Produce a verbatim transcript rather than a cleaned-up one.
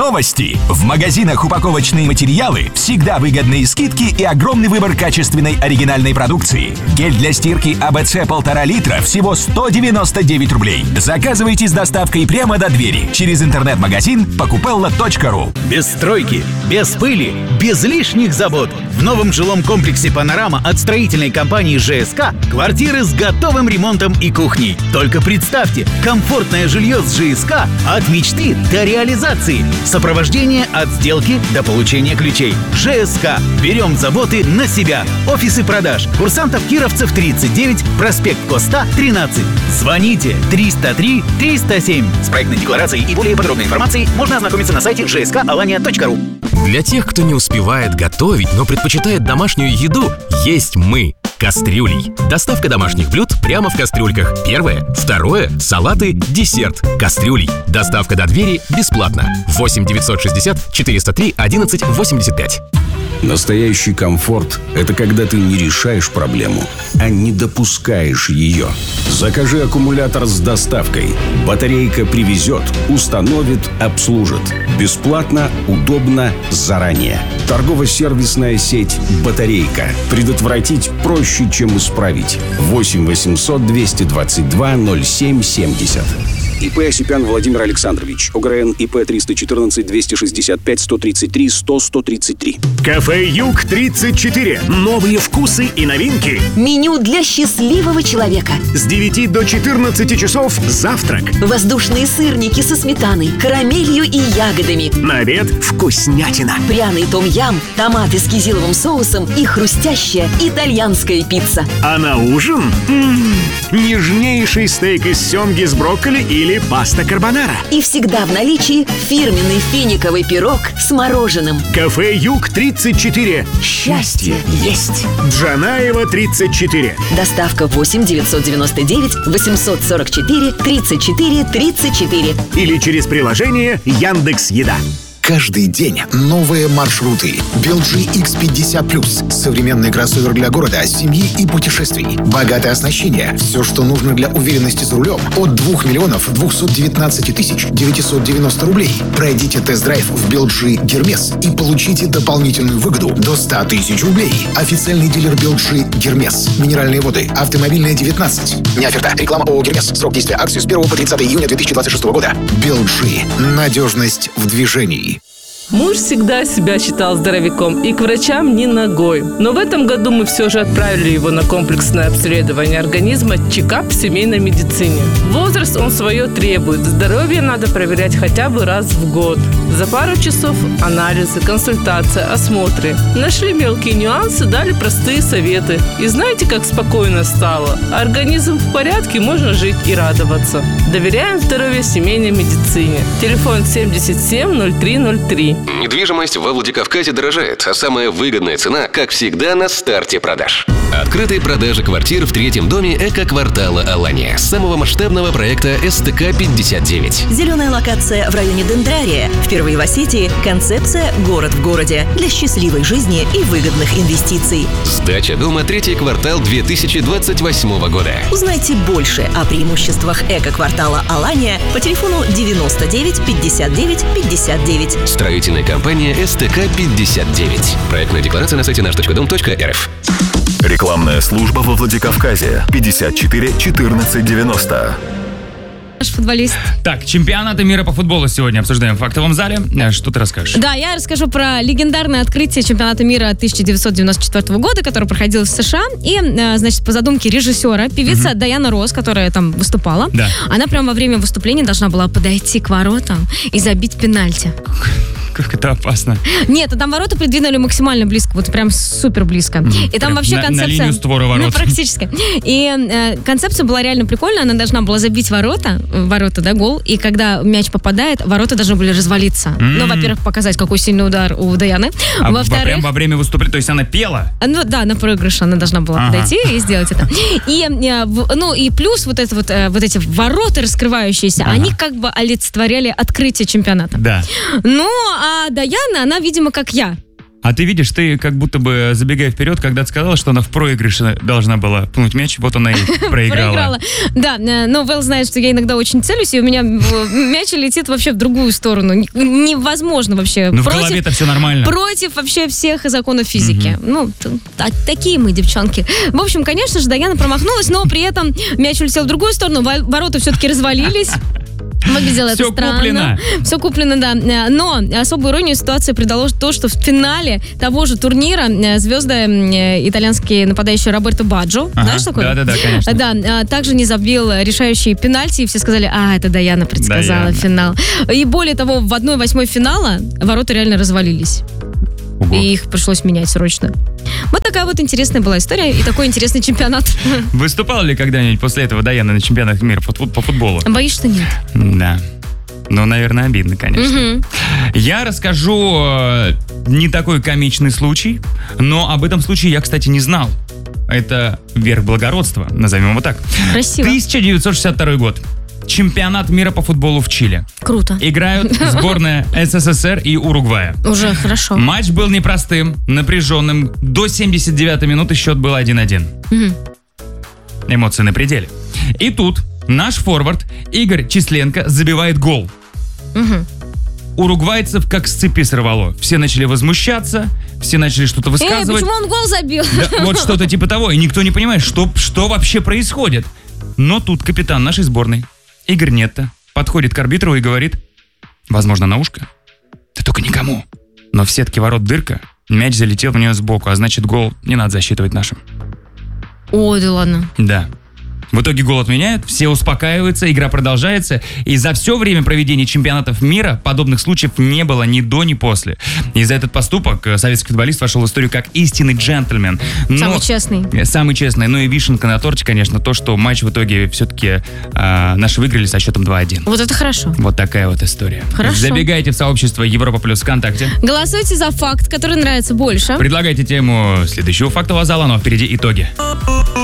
Новости! В магазинах упаковочные материалы всегда выгодные скидки и огромный выбор качественной оригинальной продукции. Гель для стирки АБЦ полтора литра всего сто девяносто девять рублей. Заказывайте с доставкой прямо до двери через интернет-магазин покупелла точка ру. Без стройки, без пыли, без лишних забот. В новом жилом комплексе «Панорама» от строительной компании ЖСК квартиры с готовым ремонтом и кухней. Только представьте, комфортное жилье с ЖСК от мечты до реализации. Сопровождение от сделки до получения ключей. ЖСК. Берем заботы на себя. Офисы продаж. Курсантов Кировцев тридцать девять, проспект Коста тринадцать. Звоните триста три триста семь. С проектной декларацией и более подробной информацией можно ознакомиться на сайте джей эс ка алания точка ру. Для тех, кто не успевает готовить, но предпочитает домашнюю еду, есть мы. Кастрюлей. Доставка домашних блюд прямо в кастрюльках. Первое. Второе. Салаты, десерт. Кастрюлей. Доставка до двери бесплатно. восемь девятьсот шестьдесят четыреста три одиннадцать восемьдесят пять. Настоящий комфорт – это когда ты не решаешь проблему, а не допускаешь ее. Закажи аккумулятор с доставкой. Батарейка привезет, установит, обслужит. Бесплатно, удобно, заранее. Торгово-сервисная сеть «Батарейка». Предотвратить проще, чем исправить. восемь восемьсот двести двадцать два ноль семь семьдесят. ИП Осипян Владимир Александрович. ОГРН ИП триста четырнадцать двести шестьдесят пять сто тридцать три сто сто тридцать три. Кафе Юг тридцать четыре. Новые вкусы и новинки. Меню для счастливого человека. С девяти до четырнадцати часов завтрак. Воздушные сырники со сметаной, карамелью и ягодами. На обед вкуснятина. Пряный том-ям, томаты с кизиловым соусом и хрустящая итальянская пицца. А на ужин м-м, нежнейший стейк из семги с брокколи или паста карбонара. И всегда в наличии фирменный финиковый пирог с мороженым. Кафе Юг тридцать четыре. Счастье есть. Джанаева тридцать четыре. Доставка восемь девятьсот девяносто девять восемьсот сорок четыре тридцать четыре тридцать четыре. Или через приложение Яндекс.Еда. Каждый день новые маршруты. эл джи икс пятьдесят плюс. Современный кроссовер для города, семьи и путешествий. Богатое оснащение. Все, что нужно для уверенности за рулем. От двух миллионов двухсот девятнадцати тысяч девятисот девяносто рублей. Пройдите тест-драйв в эл джи Гермес и получите дополнительную выгоду до ста тысяч рублей. Официальный дилер эл джи Гермес. Минеральные воды. Автомобильная девятнадцать. Не оферта. Реклама ООО Гермес. Срок действия акции с первого по тридцатое июня две тысячи двадцать шестого года. эл джи. Надежность в движении. Муж всегда себя считал здоровяком и к врачам ни ногой. Но в этом году мы все же отправили его на комплексное обследование организма чекап в семейной медицине. Возраст он свое требует. Здоровье надо проверять хотя бы раз в год. За пару часов анализы, консультация, осмотры. Нашли мелкие нюансы, дали простые советы. И знаете, как спокойно стало? Организм в порядке, можно жить и радоваться. Доверяем здоровью семейной медицине. Телефон семьдесят семь ноль три ноль три. Недвижимость во Владикавказе дорожает, а самая выгодная цена, как всегда, на старте продаж. Открытые продажи квартир в третьем доме эко-квартала Алания. Самого масштабного проекта эс тэ ка пятьдесят девять. Зеленая локация в районе Дендрария. Впервые в Осетии концепция «Город в городе» для счастливой жизни и выгодных инвестиций. Сдача дома третий квартал две тысячи двадцать восьмого года. Узнайте больше о преимуществах эко-квартала Алания по телефону девяносто девять пятьдесят девять пятьдесят девять. Строительная компания эс тэ ка пятьдесят девять. Проектная декларация на сайте наш точка дом точка эр эф. Рекламная служба во Владикавказе. пятьдесят четыре четырнадцать девяносто. Наш футболист. Так, чемпионаты мира по футболу сегодня обсуждаем в фактовом зале. Что ты расскажешь? Да, я расскажу про легендарное открытие чемпионата мира тысяча девятьсот девяносто четвёртого года, который проходил в США. И, значит, по задумке режиссера, певица угу. Дайана Росс, которая там выступала, да. Она прямо во время выступления должна была подойти к воротам и забить пенальти. Как это опасно. Нет, там ворота придвинули максимально близко, вот прям супер близко. Mm, и там вообще на, концепция... На линию створа ворот. Ну, практически. И э, концепция была реально прикольная, она должна была забить ворота, ворота, да, гол, и когда мяч попадает, ворота должны были развалиться. Mm. Ну, во-первых, показать, какой сильный удар у Даяны. А во-вторых... Прям во время выступления, то есть она пела? Ну, да, на проигрыш она должна была ага. подойти и сделать это. И, э, в, ну, и плюс вот, это вот, э, вот эти ворота раскрывающиеся, ага. они как бы олицетворяли открытие чемпионата. Да. Ну, а Даяна, она, видимо, как я. А ты видишь, ты как будто бы, забегая вперед, когда ты сказала, что она в проигрыше должна была пнуть мяч, вот она и проиграла. Да, но Вэл знает, что я иногда очень целюсь, и у меня мяч летит вообще в другую сторону. Невозможно вообще. Ну в голове-то все нормально. Против вообще всех законов физики. Ну, такие мы, девчонки. В общем, конечно же, Даяна промахнулась, но при этом мяч улетел в другую сторону, ворота все-таки развалились. Выглядело это странно. Куплено. Все куплено, да. Но особую иронию ситуации придало то, что в финале того же турнира звезда итальянский нападающий Роберто Баджо, ага. знаешь такой? Да-да-да, конечно. Да, также не забил решающие пенальти, и все сказали, а, это Даяна предсказала Даяна. Финал. И более того, в одной восьмой финала ворота реально развалились. Ого. И их пришлось менять срочно. Вот такая вот интересная была история и такой интересный чемпионат. Выступала ли когда-нибудь после этого Даяна на чемпионатах мира по футболу? Боюсь, что нет. Да. Ну, наверное, обидно, конечно. Угу. Я расскажу э, не такой комичный случай, но об этом случае я, кстати, не знал. Это верх благородства, назовем его так. Красиво. тысяча девятьсот шестьдесят второй год. Чемпионат мира по футболу в Чили. Круто. Играют сборная СССР и Уругвая. Уже хорошо. Матч был непростым, напряженным. До семьдесят девятой минуты счет был один-один. Угу. Эмоции на пределе. И тут наш форвард Игорь Численко забивает гол. Угу. Уругвайцев как с цепи сорвало. Все начали возмущаться, все начали что-то высказывать. Эй, почему он гол забил? Да, вот что-то типа того. И никто не понимает, что, что вообще происходит. Но тут капитан нашей сборной Игорь Нетто подходит к арбитру и говорит: возможно, на ушко? Да только никому. Но в сетке ворот дырка, мяч залетел в нее сбоку, а значит, гол не надо засчитывать нашим. О, да ладно. Да. В итоге гол отменяют, все успокаиваются, игра продолжается. И за все время проведения чемпионатов мира подобных случаев не было ни до, ни после. И за этот поступок советский футболист вошел в историю как истинный джентльмен. Но, самый честный. Самый честный. Ну и вишенка на торте, конечно, то, что матч в итоге все-таки э, наши выиграли со счетом два-один. Вот это хорошо. Вот такая вот история. Хорошо. Забегайте в сообщество Европа Плюс ВКонтакте. Голосуйте за факт, который нравится больше. Предлагайте тему следующего фактового зала, но впереди итоги.